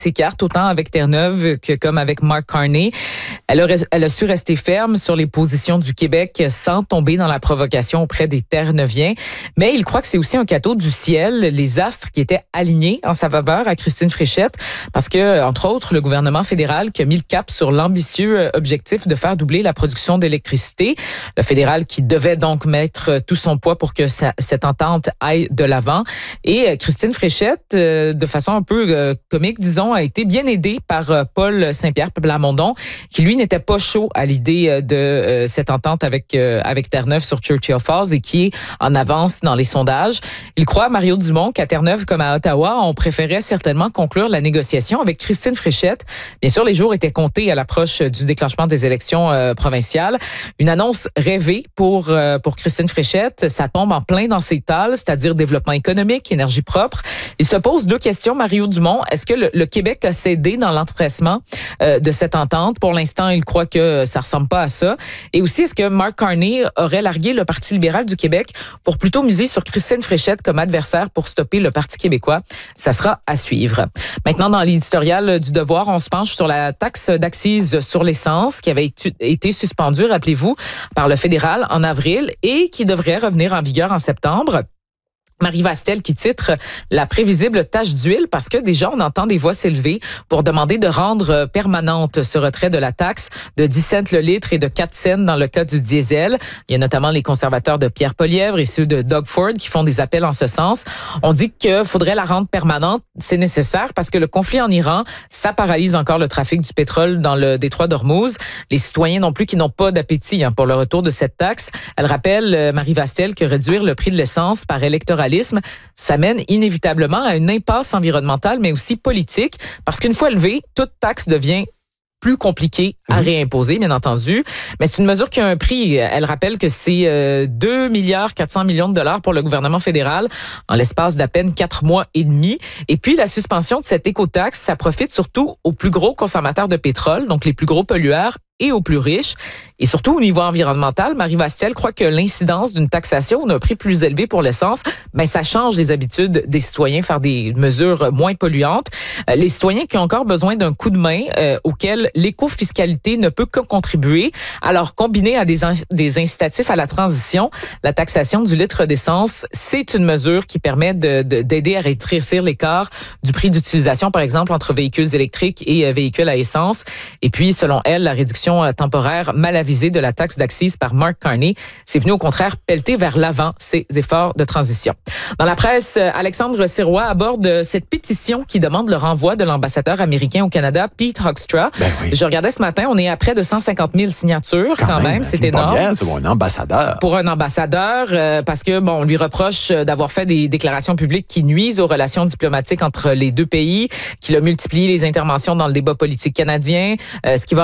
ses cartes, autant avec Terre-Neuve que comme avec Mark Carney. Elle a su rester ferme sur les positions du Québec sans tomber dans la provocation auprès des Terre-Neuviens. Mais il croit que c'est aussi un cadeau du ciel, les astres qui étaient alignés en sa faveur à Christine Fréchette, parce que, entre autres, le gouvernement fédéral qui a mis le cap sur l'ambitieux objectif de faire doubler la production d'électricité. Le fédéral qui devait donc mettre tout son poids pour que cette entente aille de l'avant. Et Christine Fréchette, de façon un peu comique, disons, a été bien aidée par Paul Saint-Pierre Plamondon, qui lui n'était pas chaud à l'idée de cette entente avec Terre-Neuve sur Churchill Falls et qui est en avance dans les sondages. Il croit, Mario Dumont, qu'à Terre-Neuve comme à Ottawa, on préférait certainement conclure la négociation avec Christine Fréchette. Bien sûr, les jours étaient comptés à l'approche du déclenchement des élections provinciales. Une annonce rêvée pour Christine Fréchette. Ça tombe en plein dans ses talles, c'est-à-dire développement économique, énergie propre. Il se pose deux questions, Mario Dumont. Est-ce que le Québec a cédé dans l'empressement de cette entente? Pour l'instant, il croit que ça ressemble pas à ça. Et aussi, est-ce que Mark Carney aurait largué le Parti libéral du Québec pour plutôt miser sur Christine Fréchette comme adversaire pour stopper le Parti québécois? Ça sera à suivre. Maintenant, dans l'éditorial du Devoir, on se penche sur la taxe d'accise sur l'essence qui avait été suspendue, rappelez-vous, par le fédéral en avril et qui devrait revenir en vigueur en septembre. Marie Vastel qui titre la prévisible tache d'huile parce que déjà on entend des voix s'élever pour demander de rendre permanente ce retrait de la taxe de 10 cents le litre et de 4 cents dans le cas du diesel. Il y a notamment les conservateurs de Pierre Poilievre et ceux de Doug Ford qui font des appels en ce sens. On dit qu'il faudrait la rendre permanente. C'est nécessaire parce que le conflit en Iran, ça paralyse encore le trafic du pétrole dans le détroit d'Ormuz. Les citoyens non plus qui n'ont pas d'appétit pour le retour de cette taxe. Elle rappelle, Marie Vastel, que réduire le prix de l'essence par électoralisme, ça mène inévitablement à une impasse environnementale, mais aussi politique, parce qu'une fois levée, toute taxe devient plus compliquée à réimposer, bien entendu. Mais c'est une mesure qui a un prix. Elle rappelle que c'est 2 milliards 400 millions de dollars pour le gouvernement fédéral en l'espace d'à peine 4 mois et demi. Et puis, la suspension de cette écotaxe, ça profite surtout aux plus gros consommateurs de pétrole, donc les plus gros pollueurs, et aux plus riches. Et surtout, au niveau environnemental, Marie Vastel croit que l'incidence d'une taxation d'un prix plus élevé pour l'essence, ça change les habitudes des citoyens, faire des mesures moins polluantes. Les citoyens qui ont encore besoin d'un coup de main auquel l'éco-fiscalité ne peut que contribuer. Alors, combiné à des incitatifs à la transition, la taxation du litre d'essence, c'est une mesure qui permet d'aider à rétrécir l'écart du prix d'utilisation, par exemple, entre véhicules électriques et véhicules à essence. Et puis, selon elle, la réduction temporaire mal avisée de la taxe d'accise par Mark Carney, c'est venu au contraire pelleter vers l'avant ces efforts de transition. Dans la presse, Alexandre Sirois aborde cette pétition qui demande le renvoi de l'ambassadeur américain au Canada, Pete Hoekstra. Oui. Je regardais ce matin, on est à près de 150 000 signatures quand même, c'est énorme. Bien, c'est pour un ambassadeur. Pour un ambassadeur, parce que on lui reproche d'avoir fait des déclarations publiques qui nuisent aux relations diplomatiques entre les deux pays, qu'il a multiplié les interventions dans le débat politique canadien, ce qui va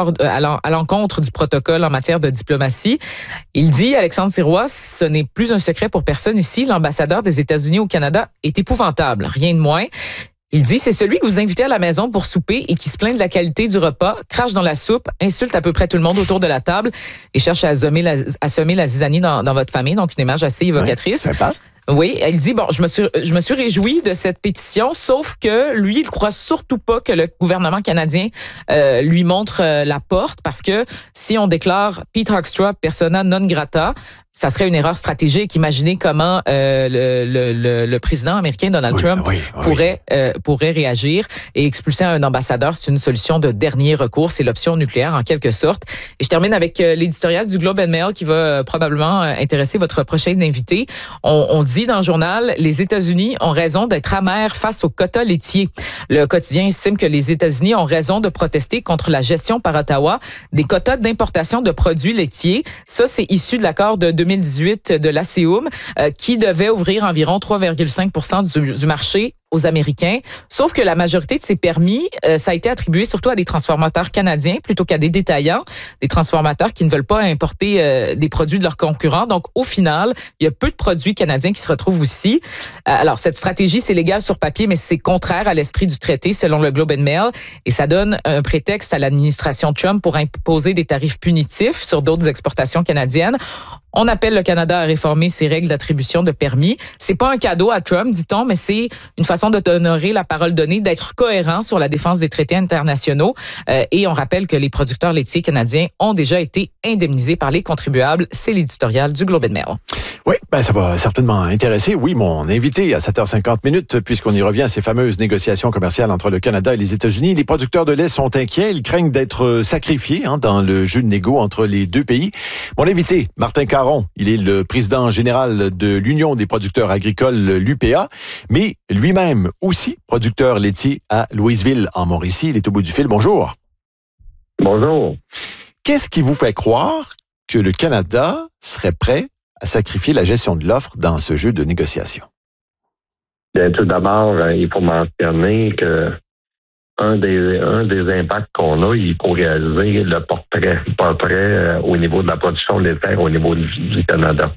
à l'encontre du protocole en matière de diplomatie. Il dit, Alexandre Sirois, ce n'est plus un secret pour personne ici, l'ambassadeur des États-Unis au Canada est épouvantable, rien de moins. Il dit, c'est celui que vous invitez à la maison pour souper et qui se plaint de la qualité du repas, crache dans la soupe, insulte à peu près tout le monde autour de la table et cherche à semer la zizanie dans votre famille. Donc, une image assez évocatrice. Sympa. Oui, elle dit, je me suis réjouie de cette pétition, sauf que lui, il croit surtout pas que le gouvernement canadien lui montre la porte, parce que si on déclare Pete Hoekstra persona non grata, ça serait une erreur stratégique. Imaginez comment le président américain Donald Trump pourrait réagir et expulser un ambassadeur. C'est une solution de dernier recours. C'est l'option nucléaire en quelque sorte. Et je termine avec l'éditorial du Globe and Mail qui va probablement intéresser votre prochain invité. On dit dans le journal, les États-Unis ont raison d'être amers face aux quotas laitiers. Le quotidien estime que les États-Unis ont raison de protester contre la gestion par Ottawa des quotas d'importation de produits laitiers. Ça, c'est issu de l'accord de 2018 de l'ASEUM qui devait ouvrir environ 3,5% du marché aux Américains. Sauf que la majorité de ces permis, ça a été attribué surtout à des transformateurs canadiens plutôt qu'à des détaillants, des transformateurs qui ne veulent pas importer des produits de leurs concurrents. Donc, au final, il y a peu de produits canadiens qui se retrouvent aussi. Alors, cette stratégie, c'est légal sur papier, mais c'est contraire à l'esprit du traité, selon le Globe and Mail. Et ça donne un prétexte à l'administration Trump pour imposer des tarifs punitifs sur d'autres exportations canadiennes. On appelle le Canada à réformer ses règles d'attribution de permis. C'est pas un cadeau à Trump, dit-on, mais c'est une façon d'honorer la parole donnée, d'être cohérent sur la défense des traités internationaux. Et on rappelle que les producteurs laitiers canadiens ont déjà été indemnisés par les contribuables. C'est l'éditorial du Globe and Mail. Oui, ça va certainement intéresser, mon invité à 7h50, puisqu'on y revient à ces fameuses négociations commerciales entre le Canada et les États-Unis. Les producteurs de lait sont inquiets. Ils craignent d'être sacrifiés dans le jeu de négo entre les deux pays. Mon invité, Martin Caron, il est le président général de l'Union des producteurs agricoles, l'UPA, mais lui-même aussi producteur laitier à Louisville, en Mauricie. Il est au bout du fil. Bonjour. Bonjour. Qu'est-ce qui vous fait croire que le Canada serait prêt à sacrifier la gestion de l'offre dans ce jeu de négociation? Bien, tout d'abord, il faut mentionner que un des impacts qu'on a, il faut réaliser le portrait au niveau de la production laitière au niveau du Canada.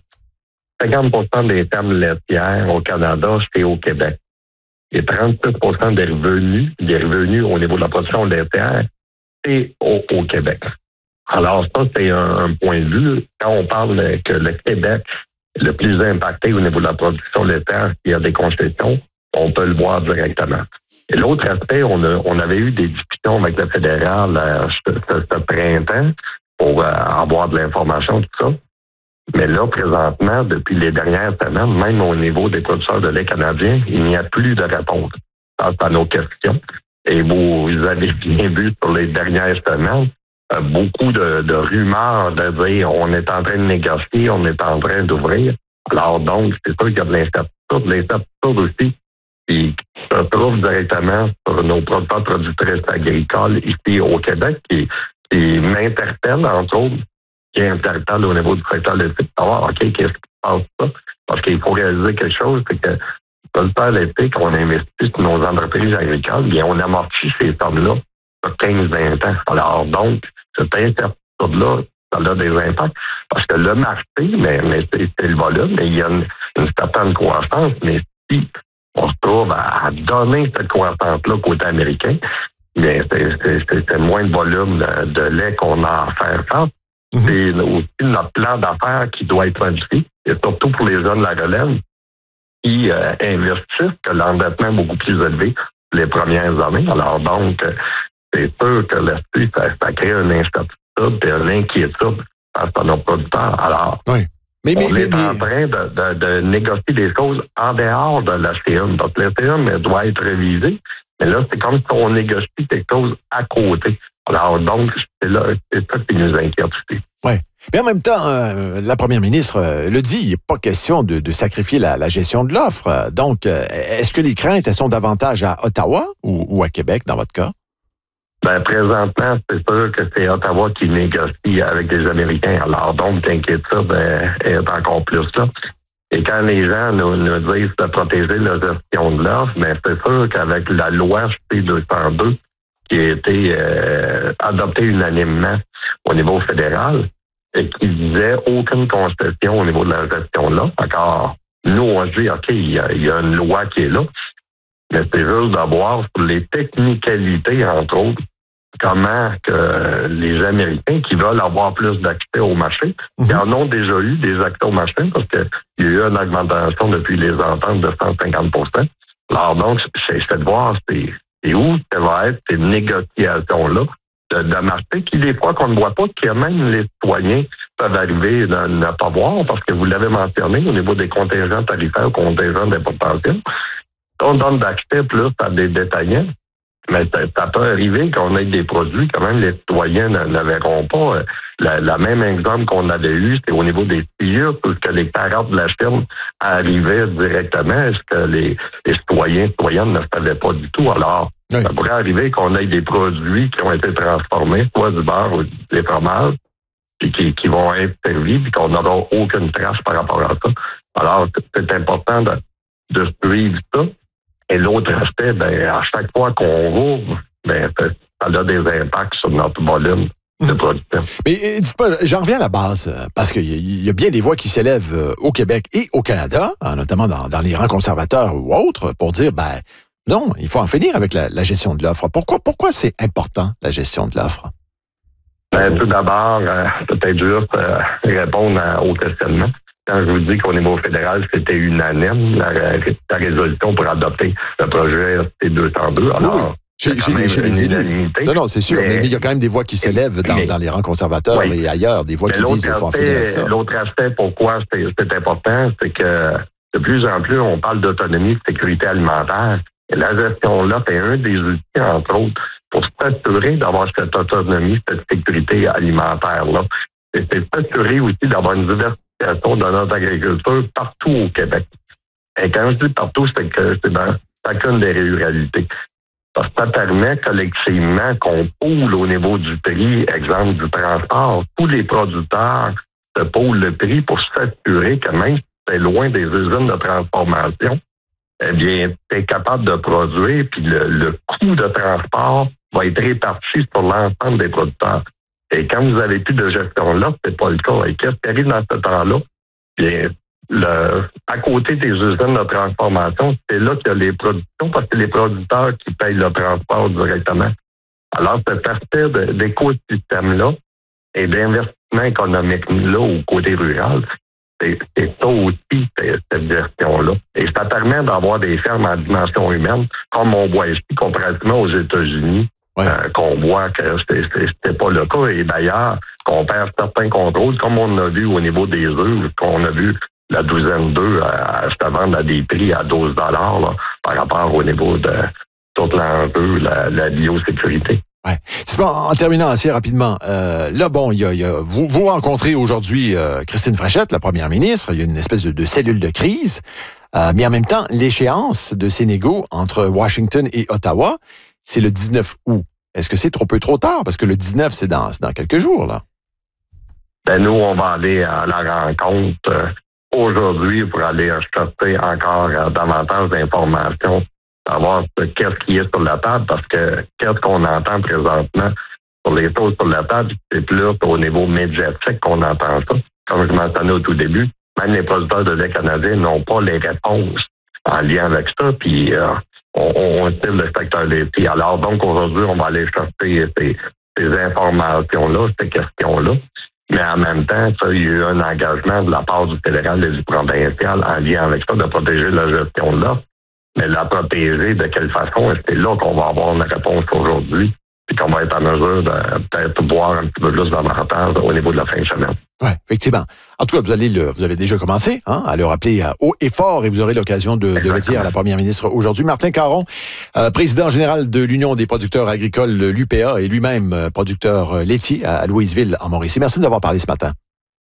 50% des fermes laitières au Canada, c'est au Québec. Et 36% des revenus au niveau de la production laitière, c'est au Québec. Alors, ça, c'est un point de vue. Quand on parle que le Québec est le plus impacté au niveau de la production laitière, il y a des concessions, on peut le voir directement. Et l'autre aspect, on avait eu des discussions avec le fédéral ce printemps pour avoir de l'information, tout ça. Mais là, présentement, depuis les dernières semaines, même au niveau des producteurs de lait canadiens, il n'y a plus de réponse face à nos questions. Et vous avez bien vu sur les dernières semaines, beaucoup de rumeurs de dire on est en train de négocier, on est en train d'ouvrir. Alors donc, c'est sûr qu'il y a de l'incertitude aussi, qui se trouve directement sur nos productrices agricoles ici au Québec, qui m'interpelle, entre autres, qui interpelle au niveau du secteur laitier, de savoir, OK, qu'est-ce qui se passe ça? Parce qu'il faut réaliser quelque chose, c'est que le secteur laitier, qu'on investit sur nos entreprises agricoles, bien, on amortit ces sommes-là sur 15-20 ans. Alors donc, cette incertitude-là, ça a des impacts. Parce que le marché, mais c'est le volume, mais il y a une certaine croissance, mais si on se trouve à donner cette croissance-là côté américain, bien, c'est moins de volume de lait qu'on a à faire face. C'est aussi notre plan d'affaires qui doit être modifié, et surtout pour les jeunes de la relève qui investissent, que l'endettement est beaucoup plus élevé les premières années. Alors donc, c'est sûr que là-dessus, ça crée une incertitude et une inquiétude face à nos producteurs. Alors, oui. On est en train de négocier des choses en dehors de la CM. Donc, la CM doit être révisée, mais là, c'est comme si on négocie quelque chose à côté. Alors, donc, c'est ça qui nous inquiète aussi. Oui. Mais en même temps, la première ministre le dit, il n'est pas question de sacrifier la gestion de l'offre. Donc, est-ce que les craintes, elles sont davantage à Ottawa ou à Québec, dans votre cas? Ben, présentement, c'est sûr que c'est Ottawa qui négocie avec les Américains. Alors, donc, l'inquiétude est encore plus là. Et quand les gens nous disent de protéger la gestion de l'offre, ben, c'est sûr qu'avec la loi C-202, qui a été adoptée unanimement au niveau fédéral, et qui disait aucune concession au niveau de la gestion de l'offre. Encore, nous, on dit, OK, il y a une loi qui est là, mais c'est juste de voir sur les technicalités, entre autres, comment que les Américains qui veulent avoir plus d'accès au marché, ils en ont déjà eu des accès au marché parce qu'il y a eu une augmentation depuis les ententes de 150 %. Alors donc, c'est de voir c'est où ça va être ces négociations-là de marché qui, des fois, qu'on ne voit pas, que même les citoyens peuvent arriver à ne pas voir parce que vous l'avez mentionné au niveau des contingents tarifaires, contingents d'importation. On donne d'accès plus à des détaillants, mais ça peut arriver qu'on ait des produits quand même les citoyens ne verront pas. La même exemple qu'on avait eu, c'est au niveau des sciures, parce que les carottes de la firme arrivaient directement. Est-ce que les citoyennes ne savaient pas du tout? Alors, oui. Ça pourrait arriver qu'on ait des produits qui ont été transformés, soit du beurre ou des fromages, qui vont être servis, puis qu'on n'aura aucune trace par rapport à ça. Alors, c'est important de suivre ça. Et l'autre aspect, à chaque fois qu'on rouvre, ça a des impacts sur notre volume de production. Mais dites-moi, j'en reviens à la base, parce qu'il y a bien des voix qui s'élèvent au Québec et au Canada, notamment dans les rangs conservateurs ou autres, pour dire, non, il faut en finir avec la gestion de l'offre. Pourquoi c'est important, la gestion de l'offre? Tout d'abord, peut-être juste répondre au questionnement. Quand je vous dis qu'au niveau fédéral, c'était unanime, la résolution pour adopter le projet ST202. Alors, chez les élus. Non, c'est sûr. Mais il y a quand même des voix qui s'élèvent dans les rangs conservateurs et ailleurs, des voix qui disent qu'il faut en finir avec ça. L'autre aspect, pourquoi c'est important, c'est que de plus en plus, on parle d'autonomie de sécurité alimentaire. Et la gestion là, c'est un des outils, entre autres, pour s'assurer d'avoir cette autonomie, cette sécurité alimentaire-là. Et c'est s'assurer aussi d'avoir une diversification de notre agriculture partout au Québec. Et quand je dis partout, c'est que c'est dans chacune des ruralités. Parce que ça permet collectivement qu'on poule au niveau du prix, exemple du transport. Tous les producteurs se poulent le prix pour s'assurer que même si c'est loin des usines de transformation, eh bien, tu es capable de produire, puis le coût de transport va être réparti sur l'ensemble des producteurs. Et quand vous avez plus de gestion-là, c'est pas le cas. Et qu'est-ce qui arrive dans ce temps-là? Bien, à côté des usines de transformation, c'est là qu'il y a les productions, parce que c'est les producteurs qui payent le transport directement. Alors, cet aspect d'écosystème-là et d'investissement économique-là au côté rural, c'est ça aussi, cette gestion-là. Et ça permet d'avoir des fermes en dimension humaine, comme on voit ici, comparativement aux États-Unis, qu'on voit que c'était pas le cas. Et d'ailleurs, qu'on perd certains contrôles, comme on a vu au niveau des œufs, qu'on a vu la douzaine d'œufs se vendre à des prix à 12 $ là, par rapport au niveau de tout l'enjeu, la biosécurité. Ouais. En terminant assez rapidement, là, bon, vous rencontrez aujourd'hui Christine Fréchette, la première ministre. Il y a une espèce de cellule de crise. Mais en même temps, l'échéance de ces négos entre Washington et Ottawa, c'est le 19 août. Est-ce que c'est trop tard? Parce que le 19, c'est dans quelques jours, là. Nous, on va aller à la rencontre aujourd'hui pour aller chercher encore davantage d'informations, savoir qu'est-ce qui est sur la table, parce que qu'est-ce qu'on entend présentement sur les choses sur la table, c'est plus au niveau médiatique qu'on entend ça. Comme je mentionnais au tout début, même les producteurs de lait canadien n'ont pas les réponses en lien avec ça, puis on tire le secteur laitier. Alors donc aujourd'hui, on va aller chercher ces informations-là, ces questions-là. Mais en même temps, ça, il y a eu un engagement de la part du fédéral et du provincial en lien avec ça, de protéger la gestion de l'offre. Mais la protéger de quelle façon? C'est là qu'on va avoir une réponse aujourd'hui, puis qu'on va être en mesure de peut-être voir un petit peu plus d'avantage au niveau de la fin de semaine. Oui, effectivement. En tout cas, vous avez déjà commencé à le rappeler haut et fort, et vous aurez l'occasion de le dire à la première ministre aujourd'hui. Martin Caron, président général de l'Union des producteurs agricoles, l'UPA, et lui-même producteur laitier à Louisville, en Mauricie. Merci de nous avoir parlé ce matin.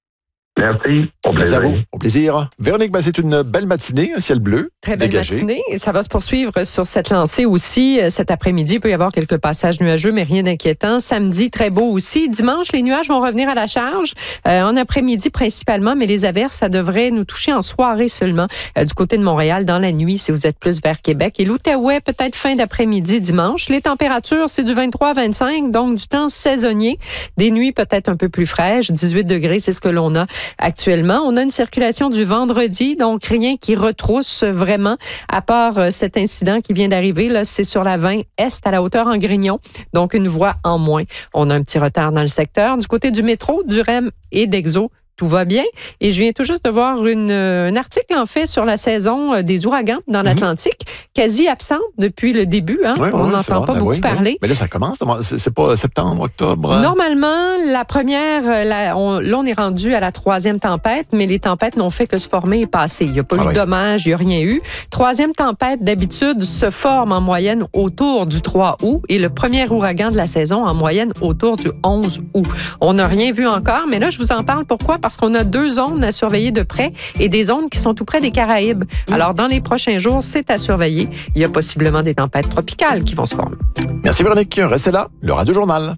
Merci. Au plaisir. À vous. Au plaisir. Véronique, c'est une belle matinée, un ciel bleu. Très belle dégagé. matinée. Et ça va se poursuivre sur cette lancée aussi. Cet après-midi, il peut y avoir quelques passages nuageux, mais rien d'inquiétant. Samedi, très beau aussi. Dimanche, les nuages vont revenir à la charge. En après-midi principalement, mais les averses, ça devrait nous toucher en soirée seulement. Du côté de Montréal, dans la nuit, si vous êtes plus vers Québec. Et l'Outaouais, peut-être fin d'après-midi, dimanche. Les températures, c'est du 23 à 25, donc du temps saisonnier. Des nuits peut-être un peu plus fraîches. 18 degrés, c'est ce que l'on a actuellement. On a une circulation du vendredi, donc rien qui retrousse vraiment, à part cet incident qui vient d'arriver. Là, c'est sur la 20 Est à la hauteur en Grignon, donc une voie en moins. On a un petit retard dans le secteur. Du côté du métro, du REM et d'Exo, tout va bien. Et je viens tout juste de voir un article, en fait, sur la saison des ouragans dans l'Atlantique, quasi absente depuis le début. On n'entend pas beaucoup parler. Mais là, ça commence. C'est pas septembre, octobre? Normalement, la première, là, on est rendu à la 3e tempête, mais les tempêtes n'ont fait que se former et passer. Il n'y a pas eu de dommages, il n'y a rien eu. 3e tempête, d'habitude, se forme en moyenne autour du 3 août et le premier ouragan de la saison, en moyenne, autour du 11 août. On n'a rien vu encore, mais là, je vous en parle. Pourquoi? Parce qu'on a 2 zones à surveiller de près et des zones qui sont tout près des Caraïbes. Alors, dans les prochains jours, c'est à surveiller. Il y a possiblement des tempêtes tropicales qui vont se former. Merci Véronique. Restez là, le Radio Journal.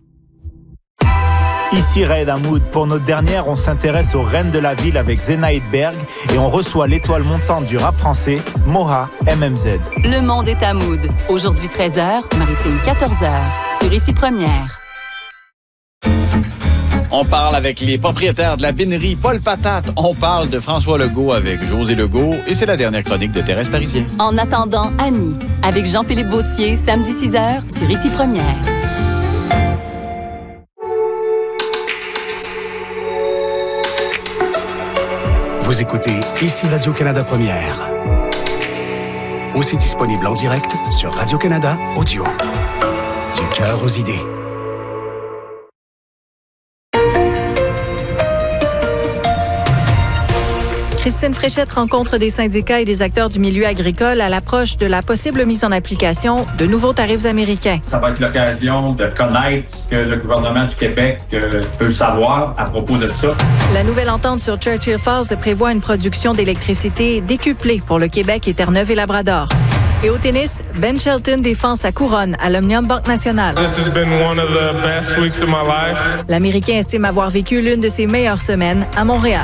Ici Raed Hamoud. Pour notre dernière, on s'intéresse aux reines de la ville avec Zenaïd Berg et on reçoit l'étoile montante du rap français, Moha MMZ. Le monde est à Mood. Aujourd'hui 13h, Maritime 14h. Sur Ici Première. On parle avec les propriétaires de la binerie Paul Patate. On parle de François Legault avec José Legault. Et c'est la dernière chronique de Thérèse Parisien. En attendant, Annie, avec Jean-Philippe Vautier, samedi 6h, sur Ici Première. Vous écoutez ici Radio-Canada Première. Aussi disponible en direct sur Radio-Canada Audio. Du cœur aux idées. Christine Fréchette rencontre des syndicats et des acteurs du milieu agricole à l'approche de la possible mise en application de nouveaux tarifs américains. Ça va être l'occasion de connaître ce que le gouvernement du Québec peut savoir à propos de ça. La nouvelle entente sur Churchill Falls prévoit une production d'électricité décuplée pour le Québec et Terre-Neuve et Labrador. Et au tennis, Ben Shelton défend sa couronne à l'Omnium Banque Nationale. L'Américain estime avoir vécu l'une de ses meilleures semaines à Montréal.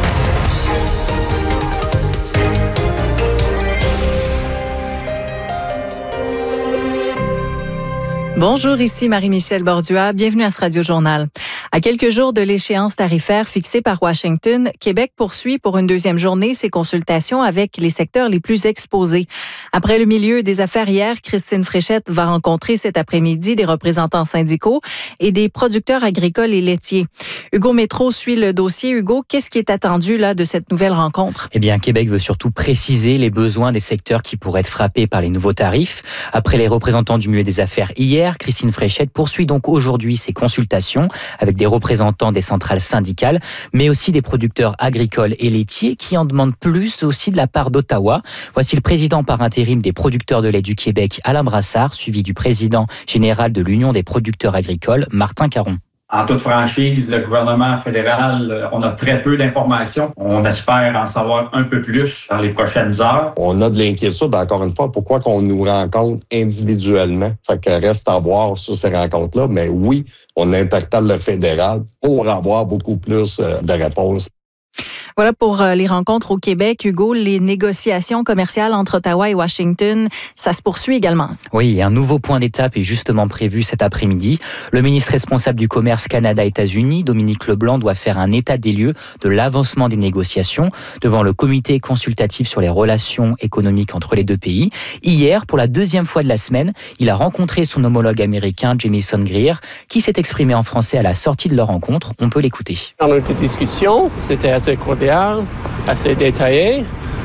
Bonjour, ici Marie-Michel Bordua. Bienvenue à ce Radio-Journal. À quelques jours de l'échéance tarifaire fixée par Washington, Québec poursuit pour une deuxième journée ses consultations avec les secteurs les plus exposés. Après le milieu des affaires hier, Christine Fréchette va rencontrer cet après-midi des représentants syndicaux et des producteurs agricoles et laitiers. Hugo Métro suit le dossier. Hugo, qu'est-ce qui est attendu là de cette nouvelle rencontre? Eh bien, Québec veut surtout préciser les besoins des secteurs qui pourraient être frappés par les nouveaux tarifs. Après les représentants du milieu des affaires hier, Christine Fréchette poursuit donc aujourd'hui ses consultations avec des représentants des centrales syndicales, mais aussi des producteurs agricoles et laitiers qui en demandent plus aussi de la part d'Ottawa. Voici le président par intérim des producteurs de lait du Québec, Alain Brassard, suivi du président général de l'Union des producteurs agricoles, Martin Caron. En toute franchise, le gouvernement fédéral, on a très peu d'informations. On espère en savoir un peu plus dans les prochaines heures. On a de l'inquiétude, encore une fois, pourquoi qu'on nous rencontre individuellement. Ça reste à voir sur ces rencontres-là. Mais oui, on interpelle le fédéral pour avoir beaucoup plus de réponses. Voilà pour les rencontres au Québec. Hugo, les négociations commerciales entre Ottawa et Washington, ça se poursuit également. Oui, un nouveau point d'étape est justement prévu cet après-midi. Le ministre responsable du commerce Canada-États-Unis, Dominique Leblanc, doit faire un état des lieux de l'avancement des négociations devant le comité consultatif sur les relations économiques entre les deux pays. Hier, pour la deuxième fois de la semaine, il a rencontré son homologue américain, Jamieson Greer, qui s'est exprimé en français à la sortie de leur rencontre. On peut l'écouter. Dans notre discussion, c'était assez cordial, assez détaillé.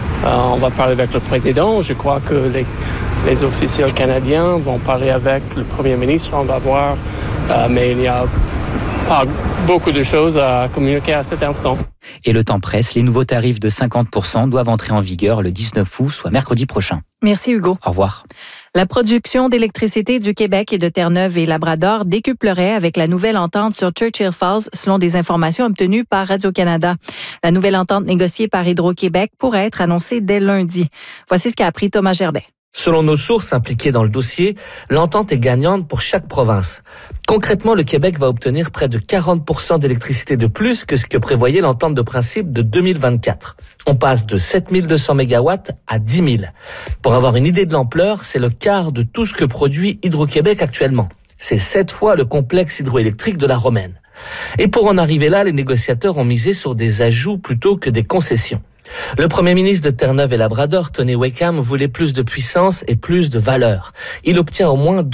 On va parler avec le président. Je crois que les officiels canadiens vont parler avec le premier ministre. On va voir. Mais il n'y a pas beaucoup de choses à communiquer à cet instant. Et le temps presse. Les nouveaux tarifs de 50% doivent entrer en vigueur le 19 août, soit mercredi prochain. Merci Hugo. Au revoir. La production d'électricité du Québec et de Terre-Neuve et Labrador décuplerait avec la nouvelle entente sur Churchill Falls, selon des informations obtenues par Radio-Canada. La nouvelle entente négociée par Hydro-Québec pourrait être annoncée dès lundi. Voici ce qu'a appris Thomas Gerbet. Selon nos sources impliquées dans le dossier, l'entente est gagnante pour chaque province. Concrètement, le Québec va obtenir près de 40% d'électricité de plus que ce que prévoyait l'entente de principe de 2024. On passe de 7200 MW à 10 000. Pour avoir une idée de l'ampleur, c'est le quart de tout ce que produit Hydro-Québec actuellement. C'est 7 fois le complexe hydroélectrique de la Romaine. Et pour en arriver là, les négociateurs ont misé sur des ajouts plutôt que des concessions. Le premier ministre de Terre-Neuve et Labrador, Tony Wakeham, voulait plus de puissance et plus de valeur. Il obtient au moins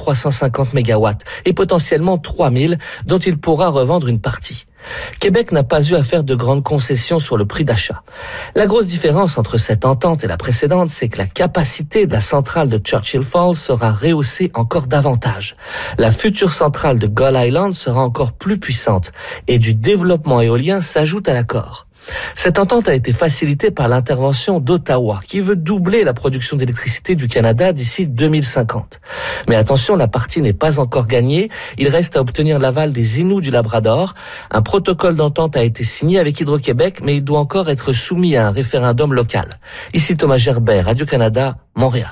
2350 MW et potentiellement 3000 dont il pourra revendre une partie. Québec n'a pas eu à faire de grandes concessions sur le prix d'achat. La grosse différence entre cette entente et la précédente, c'est que la capacité de la centrale de Churchill Falls sera rehaussée encore davantage. La future centrale de Gull Island sera encore plus puissante et du développement éolien s'ajoute à l'accord. Cette entente a été facilitée par l'intervention d'Ottawa, qui veut doubler la production d'électricité du Canada d'ici 2050. Mais attention, la partie n'est pas encore gagnée. Il reste à obtenir l'aval des Inuits du Labrador. Un protocole d'entente a été signé avec Hydro-Québec, mais il doit encore être soumis à un référendum local. Ici Thomas Gerbet, Radio-Canada, Montréal.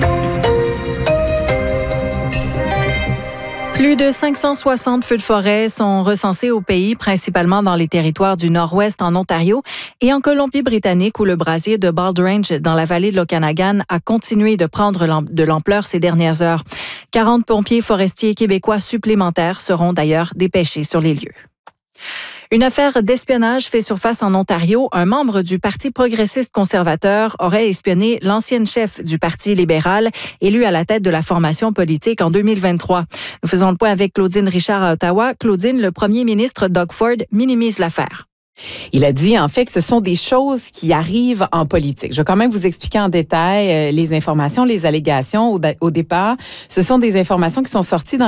Plus de 560 feux de forêt sont recensés au pays, principalement dans les territoires du Nord-Ouest en Ontario et en Colombie-Britannique où le brasier de Bald-Range dans la vallée de l'Okanagan a continué de prendre de l'ampleur ces dernières heures. 40 pompiers forestiers québécois supplémentaires seront d'ailleurs dépêchés sur les lieux. Une affaire d'espionnage fait surface en Ontario. Un membre du Parti progressiste conservateur aurait espionné l'ancienne chef du Parti libéral, élue à la tête de la formation politique en 2023. Nous faisons le point avec Claudine Richard à Ottawa. Claudine, le premier ministre Doug Ford minimise l'affaire. Il a dit, en fait, que ce sont des choses qui arrivent en politique. Je vais quand même vous expliquer en détail les informations, les allégations. Au départ, ce sont des informations qui sont sorties dans